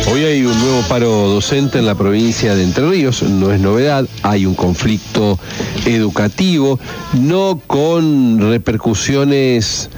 Hoy hay un nuevo paro docente en la provincia de Entre Ríos, no es novedad, hay un conflicto educativo, no con repercusiones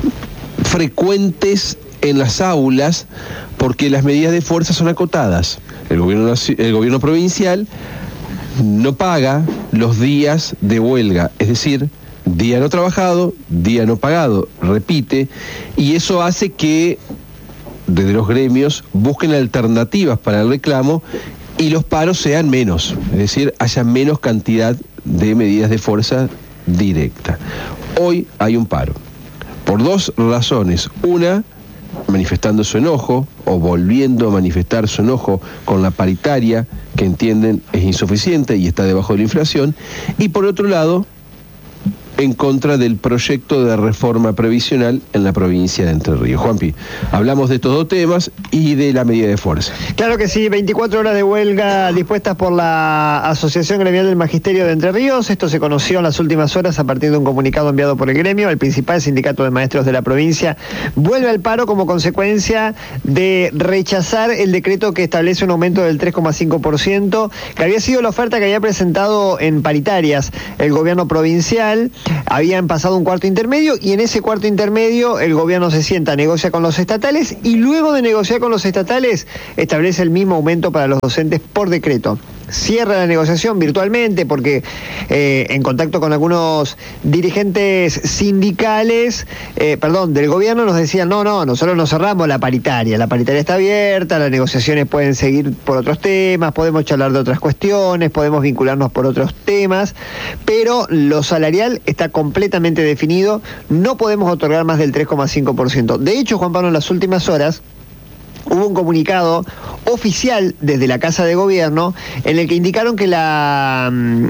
frecuentes en las aulas, porque las medidas de fuerza son acotadas. El gobierno provincial no paga los días de huelga, es decir, día no trabajado, día no pagado, repite, y eso hace que desde los gremios busquen alternativas para el reclamo y los paros sean menos, es decir, haya menos cantidad de medidas de fuerza directa. Hoy hay un paro, por dos razones. Una, manifestando su enojo o volviendo a manifestar su enojo con la paritaria, que entienden es insuficiente y está debajo de la inflación, y por otro lado, en contra del proyecto de reforma previsional en la provincia de Entre Ríos. Juanpi, hablamos de estos dos temas y de la medida de fuerza. Claro que sí, 24 horas de huelga dispuestas por la Asociación Gremial del Magisterio de Entre Ríos. Esto se conoció en las últimas horas a partir de un comunicado enviado por el gremio. El principal sindicato de maestros de la provincia vuelve al paro como consecuencia de rechazar el decreto que establece un aumento del 3,5%, que había sido la oferta que había presentado en paritarias el gobierno provincial. Habían pasado un cuarto intermedio y en ese cuarto intermedio el gobierno se sienta, negocia con los estatales y luego de negociar con los estatales establece el mismo aumento para los docentes por decreto. Cierra la negociación virtualmente porque en contacto con algunos dirigentes sindicales, del gobierno nos decían, no, nosotros no cerramos la paritaria está abierta, las negociaciones pueden seguir por otros temas, podemos charlar de otras cuestiones, podemos vincularnos por otros temas, pero lo salarial está completamente definido, no podemos otorgar más del 3,5%. De hecho, Juan Pablo, en las últimas horas hubo un comunicado oficial desde la Casa de Gobierno en el que indicaron que las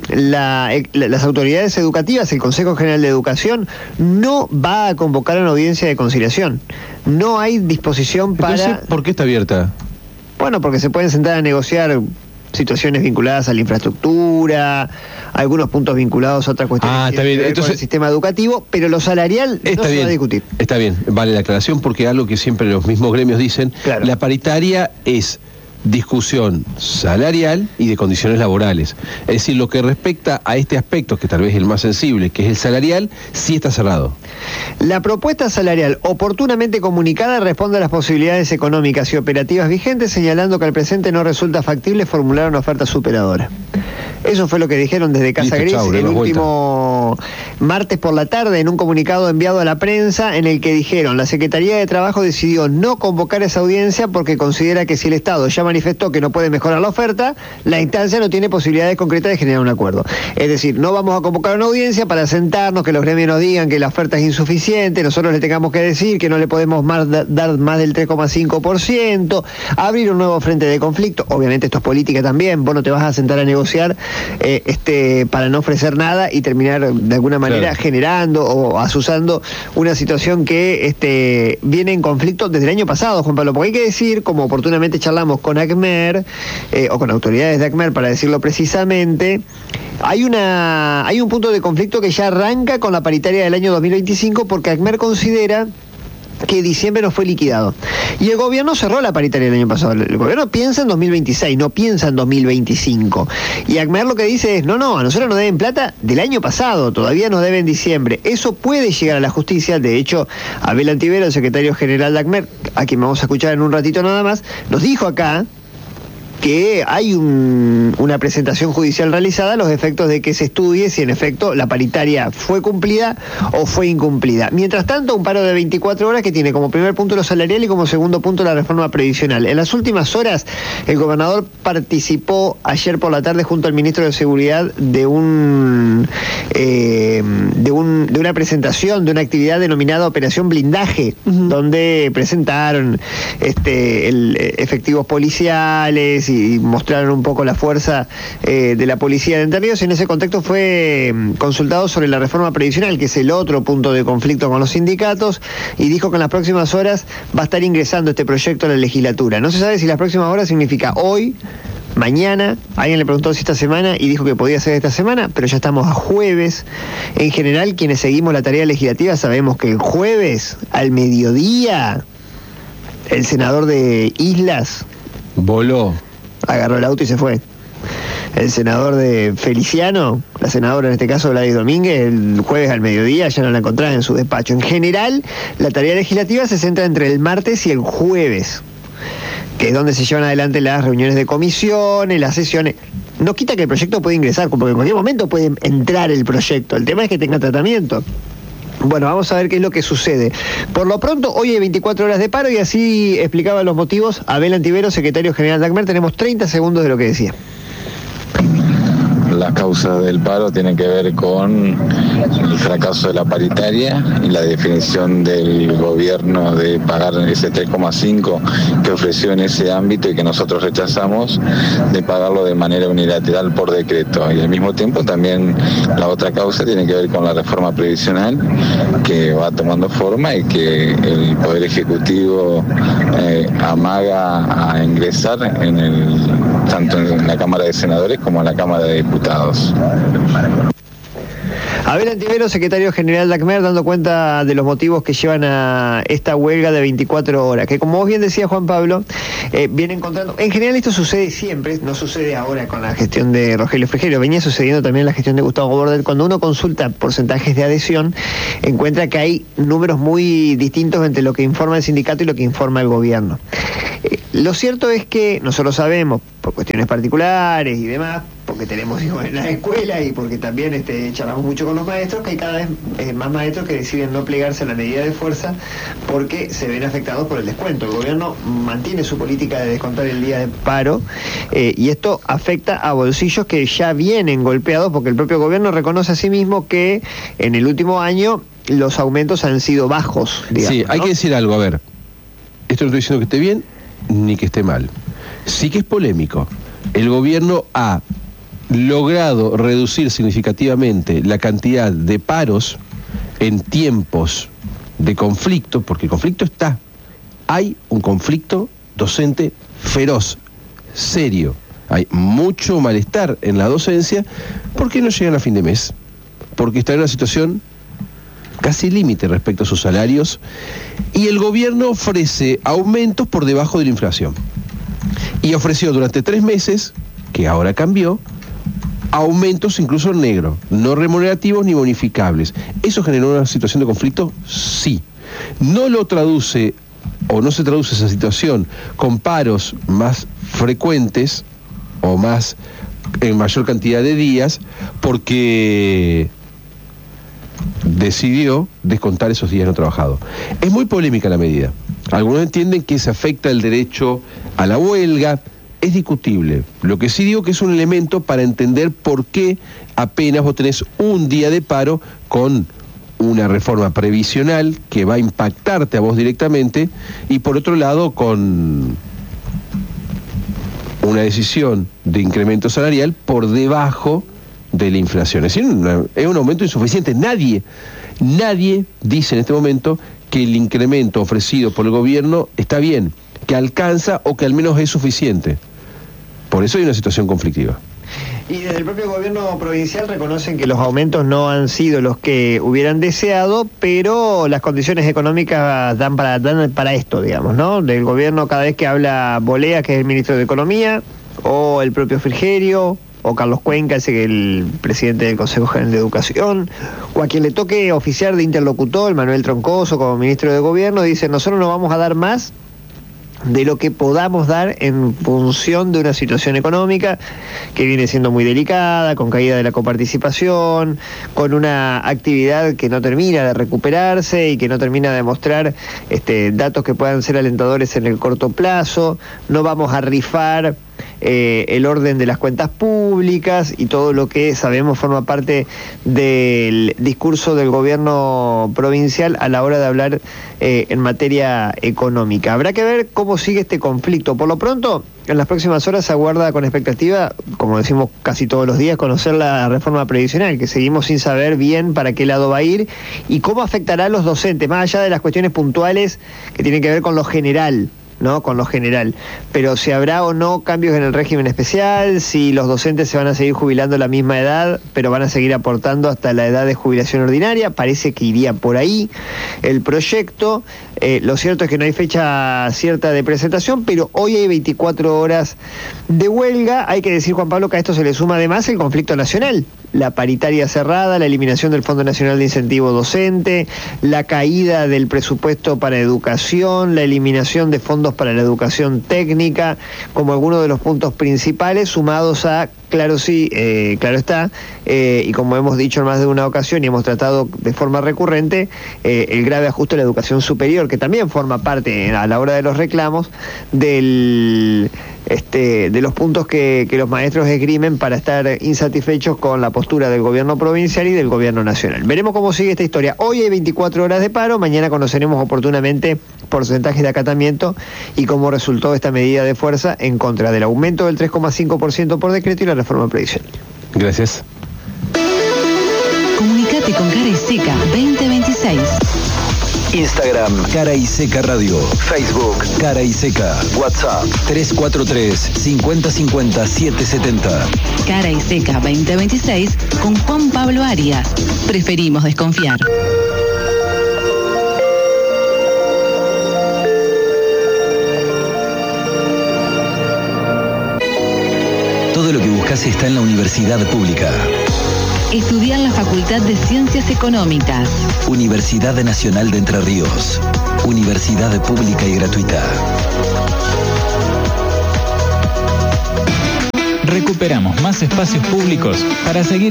autoridades educativas, el Consejo General de Educación, no va a convocar una audiencia de conciliación. No hay disposición para... Entonces, ¿por qué está abierta? Bueno, porque se pueden sentar a negociar situaciones vinculadas a la infraestructura, algunos puntos vinculados a otras cuestiones está bien. Entonces, con el sistema educativo, pero lo salarial no se va a discutir. Está bien, vale la aclaración porque algo que siempre los mismos gremios dicen, claro. La paritaria es discusión salarial y de condiciones laborales. Es decir, lo que respecta a este aspecto, que tal vez es el más sensible, que es el salarial, sí está cerrado. La propuesta salarial oportunamente comunicada responde a las posibilidades económicas y operativas vigentes, señalando que al presente no resulta factible formular una oferta superadora. Eso fue lo que dijeron desde Casa Gris el último martes por la tarde en un comunicado enviado a la prensa en el que dijeron: la Secretaría de Trabajo decidió no convocar esa audiencia porque considera que si el Estado ya manifestó que no puede mejorar la oferta, la instancia no tiene posibilidades concretas de generar un acuerdo. Es decir, no vamos a convocar una audiencia para sentarnos, que los gremios nos digan que la oferta es insuficiente, nosotros le tengamos que decir que no le podemos dar más del 3,5%, abrir un nuevo frente de conflicto. Obviamente esto es política también, vos no te vas a sentar a negociar para no ofrecer nada y terminar de alguna manera generando o asusando una situación que viene en conflicto desde el año pasado, Juan Pablo, porque hay que decir, como oportunamente charlamos con ACMER o con autoridades de ACMER para decirlo precisamente, hay un punto de conflicto que ya arranca con la paritaria del año 2025 porque ACMER considera que diciembre no fue liquidado. Y el gobierno cerró la paritaria el año pasado. El gobierno piensa en 2026, no piensa en 2025. Y ACMER lo que dice es, no, a nosotros nos deben plata del año pasado, todavía nos deben diciembre. Eso puede llegar a la justicia. De hecho, Abel Antivero, el secretario general de ACMER, a quien vamos a escuchar en un ratito nada más, nos dijo acá que hay una presentación judicial realizada a los efectos de que se estudie si en efecto la paritaria fue cumplida o fue incumplida. Mientras tanto, un paro de 24 horas que tiene como primer punto lo salarial y como segundo punto la reforma previsional. En las últimas horas, el gobernador participó ayer por la tarde junto al ministro de Seguridad de una presentación de una actividad denominada Operación Blindaje, donde presentaron efectivos policiales y mostraron un poco la fuerza de la policía de Entre Ríos. En ese contexto fue consultado sobre la reforma previsional, que es el otro punto de conflicto con los sindicatos, y dijo que en las próximas horas va a estar ingresando este proyecto a la legislatura. No se sabe si las próximas horas significa hoy, mañana. Alguien le preguntó si esta semana y dijo que podía ser esta semana, pero ya estamos a jueves. En general, quienes seguimos la tarea legislativa sabemos que el jueves al mediodía el senador de Islas Voló. Agarró el auto y se fue. El senador de Feliciano, la senadora en este caso Gladys Domínguez, el jueves al mediodía ya no la encontraba en su despacho. En general, la tarea legislativa se centra entre el martes y el jueves, que es donde se llevan adelante las reuniones de comisiones, las sesiones. No quita que el proyecto puede ingresar, porque en cualquier momento puede entrar el proyecto. El tema es que tenga tratamiento. Bueno, vamos a ver qué es lo que sucede. Por lo pronto, hoy hay 24 horas de paro y así explicaba los motivos Abel Antivero, secretario general de ACMER. Tenemos 30 segundos de lo que decía. Las causas del paro tienen que ver con el fracaso de la paritaria y la definición del gobierno de pagar ese 3,5 que ofreció en ese ámbito y que nosotros rechazamos, de pagarlo de manera unilateral por decreto. Y al mismo tiempo también la otra causa tiene que ver con la reforma previsional que va tomando forma y que el Poder Ejecutivo amaga a ingresar tanto en la Cámara de Senadores como en la Cámara de Diputados. Abel Antivero, secretario general de ACMER, dando cuenta de los motivos que llevan a esta huelga de 24 horas, que como vos bien decía Juan Pablo, viene encontrando, en general esto sucede siempre, no sucede ahora con la gestión de Rogelio Frigerio, venía sucediendo también en la gestión de Gustavo Bordel. Cuando uno consulta porcentajes de adhesión, encuentra que hay números muy distintos entre lo que informa el sindicato y lo que informa el gobierno. Lo cierto es que nosotros sabemos, por cuestiones particulares y demás, porque tenemos hijos en la escuela y porque también charlamos mucho con los maestros, que hay cada vez más maestros que deciden no plegarse a la medida de fuerza porque se ven afectados por el descuento. El gobierno mantiene su política de descontar el día de paro y esto afecta a bolsillos que ya vienen golpeados, porque el propio gobierno reconoce a sí mismo que en el último año los aumentos han sido bajos, digamos, Sí, hay ¿no? que decir algo, a ver, esto no estoy diciendo que esté bien ni que esté mal. Sí que es polémico. El gobierno ha logrado reducir significativamente la cantidad de paros en tiempos de conflicto, porque el conflicto está. Hay un conflicto docente feroz, serio. Hay mucho malestar en la docencia porque no llegan a fin de mes, porque están en una situación casi límite respecto a sus salarios, y el gobierno ofrece aumentos por debajo de la inflación. Y ofreció durante 3 meses, que ahora cambió, aumentos incluso en negro, no remunerativos ni bonificables. ¿Eso generó una situación de conflicto? Sí. No lo traduce, o no se traduce esa situación con paros más frecuentes o más en mayor cantidad de días, porque decidió descontar esos días no trabajados. Es muy polémica la medida. Algunos entienden que se afecta el derecho a la huelga. Es discutible. Lo que sí digo que es un elemento para entender por qué apenas vos tenés un día de paro con una reforma previsional que va a impactarte a vos directamente, y por otro lado con una decisión de incremento salarial por debajo de la inflación. Es decir, es un aumento insuficiente. Nadie dice en este momento que el incremento ofrecido por el gobierno está bien, que alcanza o que al menos es suficiente. Por eso hay una situación conflictiva. Y desde el propio gobierno provincial reconocen que los aumentos no han sido los que hubieran deseado, pero las condiciones económicas dan para esto, digamos, ¿no? Del gobierno, cada vez que habla Bolea, que es el ministro de Economía, o el propio Frigerio, o Carlos Cuenca, ese que es el presidente del Consejo General de Educación, o a quien le toque oficiar de interlocutor, Manuel Troncoso, como ministro de Gobierno, dice: nosotros no vamos a dar más de lo que podamos dar en función de una situación económica que viene siendo muy delicada, con caída de la coparticipación, con una actividad que no termina de recuperarse y que no termina de mostrar datos que puedan ser alentadores en el corto plazo. No vamos a rifar el orden de las cuentas públicas y todo lo que sabemos forma parte del discurso del gobierno provincial a la hora de hablar en materia económica. Habrá que ver cómo sigue este conflicto. Por lo pronto, en las próximas horas se aguarda con expectativa, como decimos casi todos los días, conocer la reforma previsional, que seguimos sin saber bien para qué lado va a ir y cómo afectará a los docentes, más allá de las cuestiones puntuales que tienen que ver con lo general, ¿no? Con lo general. Pero si habrá o no cambios en el régimen especial, si los docentes se van a seguir jubilando a la misma edad, pero van a seguir aportando hasta la edad de jubilación ordinaria, parece que iría por ahí el proyecto. Lo cierto es que no hay fecha cierta de presentación, pero hoy hay 24 horas de huelga. Hay que decir, Juan Pablo, que a esto se le suma además el conflicto nacional. La paritaria cerrada, la eliminación del Fondo Nacional de Incentivo Docente, la caída del presupuesto para educación, la eliminación de fondos para la educación técnica, como algunos de los puntos principales, sumados a, claro está, y como hemos dicho en más de una ocasión y hemos tratado de forma recurrente, el grave ajuste a la educación superior, que también forma parte a la hora de los reclamos de los puntos que los maestros esgrimen para estar insatisfechos con la postura del gobierno provincial y del gobierno nacional. Veremos cómo sigue esta historia. Hoy hay 24 horas de paro, mañana conoceremos oportunamente porcentajes de acatamiento y cómo resultó esta medida de fuerza en contra del aumento del 3,5% por decreto y la reforma previsional. Gracias. Comunicate con Cara y Seca 2026. Instagram, Cara y Seca Radio. Facebook, Cara y Seca. WhatsApp, 343-5050-770. Cara y Seca 2026 con Juan Pablo Arias. Preferimos desconfiar. Todo lo que buscas está en la Universidad Pública. Estudiar en la Facultad de Ciencias Económicas. Universidad Nacional de Entre Ríos. Universidad pública y gratuita. Recuperamos más espacios públicos para seguir